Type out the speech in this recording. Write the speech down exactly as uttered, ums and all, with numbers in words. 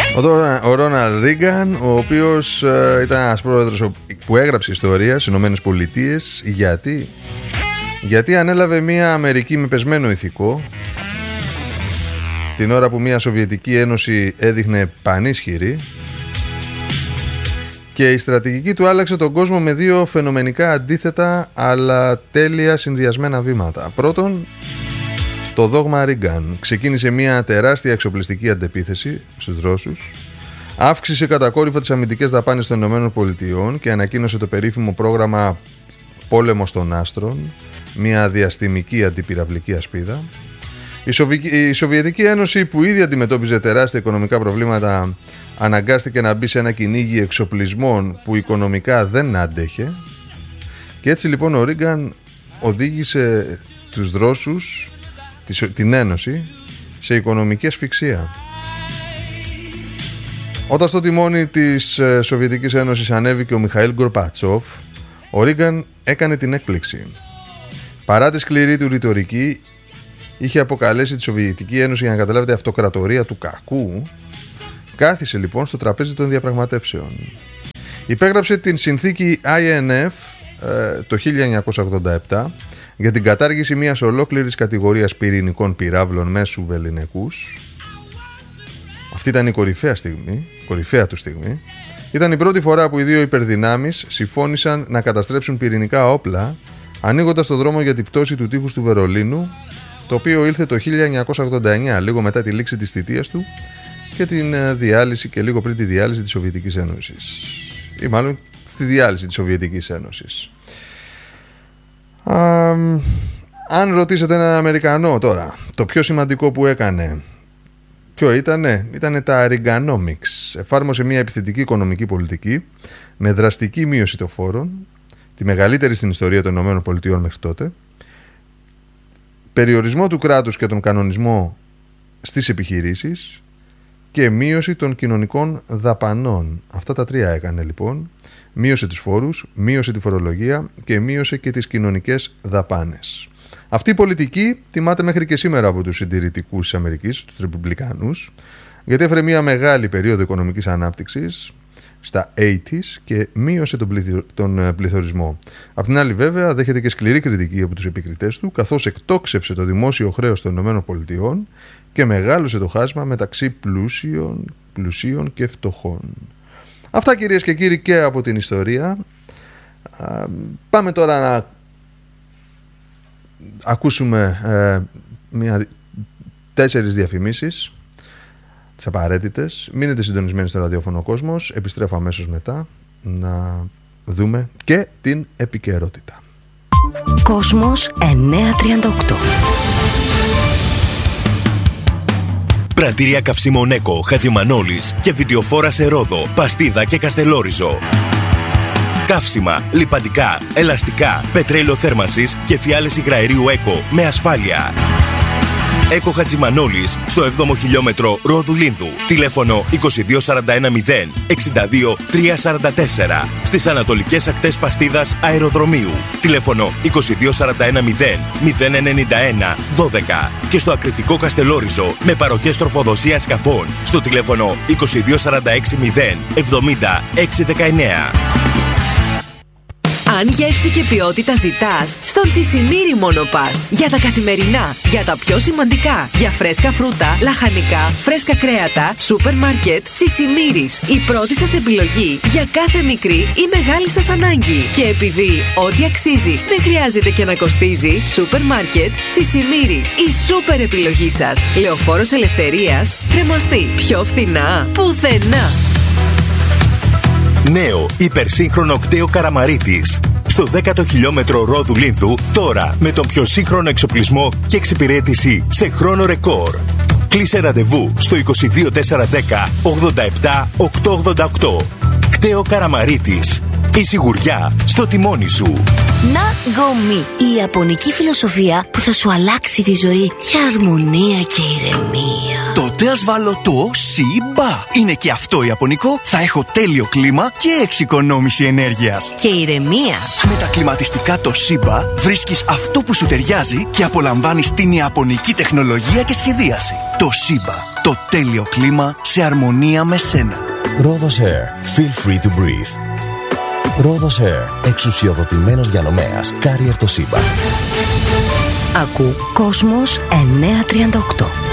Ο Ρόναλντ Ρίγκαν, ο οποίος ε, ήταν ένας πρόεδρος που έγραψε ιστορία στις Ηνωμένες Πολιτείες. Γιατί? Γιατί ανέλαβε μια Αμερική με πεσμένο ηθικό την ώρα που μια Σοβιετική Ένωση έδειχνε πανίσχυρη, και η στρατηγική του άλλαξε τον κόσμο με δύο φαινομενικά αντίθετα αλλά τέλεια συνδυασμένα βήματα. Πρώτον, το δόγμα Ρίγκαν. Ξεκίνησε μια τεράστια εξοπλιστική αντεπίθεση στους Ρώσους, αύξησε κατακόρυφα τις αμυντικές δαπάνες των ΗΠΑ και ανακοίνωσε το περίφημο πρόγραμμα Πόλεμος των Άστρων, μια διαστημική αντιπυραυλική ασπίδα. Η, Σοβι... η Σοβιετική Ένωση, που ήδη αντιμετώπιζε τεράστια οικονομικά προβλήματα, αναγκάστηκε να μπει σε ένα κυνήγι εξοπλισμών που οικονομικά δεν άντεχε, και έτσι λοιπόν ο Ρίγκαν οδήγησε τους Ρώσους, την Ένωση, σε οικονομική ασφυξία. Όταν στο τιμόνι της Σοβιετικής Ένωσης ανέβηκε ο Μιχαήλ Γκορμπατσόφ, ο Ρίγκαν έκανε την έκπληξη. Παρά τη σκληρή του ρητορική, είχε αποκαλέσει τη Σοβιετική Ένωση, για να καταλάβετε, αυτοκρατορία του κακού. Κάθισε λοιπόν στο τραπέζι των διαπραγματεύσεων. Υπέγραψε την συνθήκη άι εν εφ ε, το χίλια εννιακόσια ογδόντα επτά για την κατάργηση μιας ολόκληρης κατηγορίας πυρηνικών πυράβλων με σουβελινεκούς. Αυτή ήταν η κορυφαία στιγμή, κορυφαία του στιγμή. Ήταν η πρώτη φορά που οι δύο υπερδυνάμεις συμφώνησαν να καταστρέψουν πυρηνικά όπλα, ανοίγοντας το δρόμο για την πτώση του τείχους του Βερολίνου, το οποίο ήλθε το χίλια εννιακόσια ογδόντα εννιά, λίγο μετά τη λήξη της θητείας του και την διάλυση, και λίγο πριν τη διάλυση της Σοβιετικής Ένωσης, ή μάλλον στη διάλυση της Σοβιετικής Ένωσης. Α, αν ρωτήσετε έναν Αμερικανό τώρα, το πιο σημαντικό που έκανε, ποιο ήτανε? Ήτανε τα Ριγκανόμιξ. Εφάρμοσε μια επιθετική οικονομική πολιτική με δραστική μείωση των φόρων, τη μεγαλύτερη στην ιστορία των ΗΠΑ μέχρι τότε, περιορισμό του κράτους και τον κανονισμό στις επιχειρήσεις και μείωση των κοινωνικών δαπανών. Αυτά τα τρία έκανε λοιπόν. Μείωσε τους φόρους, μείωσε τη φορολογία και μείωσε και τις κοινωνικές δαπάνες. Αυτή η πολιτική τιμάται μέχρι και σήμερα από τους συντηρητικούς της Αμερικής, τους ρεπουμπλικάνους, γιατί έφερε μια μεγάλη περίοδο οικονομικής ανάπτυξης στα ογδόντα και μείωσε τον, πληθυ... τον πληθωρισμό. Απ' την άλλη, βέβαια, δέχεται και σκληρή κριτική από τους επικριτές του, καθώς εκτόξευσε το δημόσιο χρέος των ΗΠΑ και μεγάλωσε το χάσμα μεταξύ πλούσιων, πλουσίων και φτωχών. Αυτά, κυρίες και κύριοι, και από την ιστορία. Α, πάμε τώρα να ακούσουμε ε, μια, τέσσερις διαφημίσεις, τις απαραίτητες. Μείνετε συντονισμένοι στο ραδιόφωνο Κόσμος. Επιστρέφω αμέσως μετά να δούμε και την επικαιρότητα. Κόσμος εννιακόσια τριάντα οκτώ. Πρατήρια καυσίμων Έκο, Χατζημανόλης και βιντεοφόρα σε Ρόδο, Παστίδα και Καστελόριζο. Καύσιμα, λιπαντικά, ελαστικά, πετρέλαιο θέρμανσης και φιάλες υγραερίου Έκο με ασφάλεια. Έκο Χατζημανόλης στο έβδομο χιλιόμετρο Ρόδου Λίνδου. Τηλέφωνο είκοσι δύο σαράντα ένα μηδέν εξήντα δύο τριακόσια σαράντα τέσσερα. Στις ανατολικές ακτές Παστίδας Αεροδρομίου. Τηλέφωνο είκοσι δύο σαράντα ένα μηδέν μηδέν ενενήντα ένα δώδεκα. Και στο ακριτικό Καστελόριζο με παροχές τροφοδοσίας σκαφών στο τηλέφωνο είκοσι δύο σαράντα έξι μηδέν εβδομήντα έξι δεκαεννέα. Αν γεύση και ποιότητα ζητάς, στον Τσισιμίρι μόνο πας. Για τα καθημερινά, για τα πιο σημαντικά. Για φρέσκα φρούτα, λαχανικά, φρέσκα κρέατα, σούπερ μάρκετ, Τσισιμίρις. Η πρώτη σας επιλογή για κάθε μικρή ή μεγάλη σας ανάγκη. Και επειδή ό,τι αξίζει δεν χρειάζεται και να κοστίζει, σούπερ μάρκετ, Τσισιμίρις. Η σούπερ επιλογή σας. Λεωφόρος Ελευθερίας, Κρεμαστή. Πιο φθηνά, πουθενά. Νέο υπερσύγχρονο κτέο Καραμαρίτης. Στο δέκατο χιλιόμετρο Ρόδου Λίνδου, τώρα με τον πιο σύγχρονο εξοπλισμό και εξυπηρέτηση σε χρόνο ρεκόρ. Κλείσε ραντεβού στο είκοσι δύο τετρακόσια δέκα ογδόντα επτά οκτακόσια ογδόντα οκτώ. Κτέο Καραμαρίτης. Η σιγουριά στο τιμόνι σου. Ναγκομί. Η ιαπωνική φιλοσοφία που θα σου αλλάξει τη ζωή για αρμονία και ηρεμία. Τότε ας βάλω το Σιμπα. Είναι και αυτό ιαπωνικό. Θα έχω τέλειο κλίμα και εξοικονόμηση ενέργειας. Και ηρεμία. Με τα κλιματιστικά το Σιμπα βρίσκεις αυτό που σου ταιριάζει και απολαμβάνεις την ιαπωνική τεχνολογία και σχεδίαση. Το Σιμπα. Το τέλειο κλίμα σε αρμονία με σένα. Rhodos Air. Feel free to breathe. Rhodos Air. Εξουσιοδοτημένος διανομέας. Carrier Toshiba. Ακού Κόσμος εννιακόσια τριάντα οκτώ.